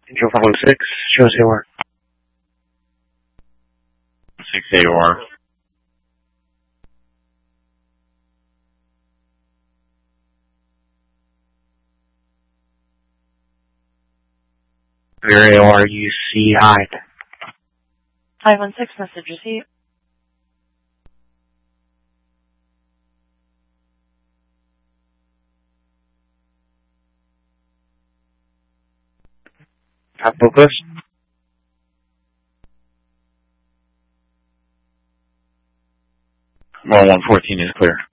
Control 516, show us AOR. 6 AOR. Rear AOR, you see hide. 516, message received. Top focus. 114 is clear.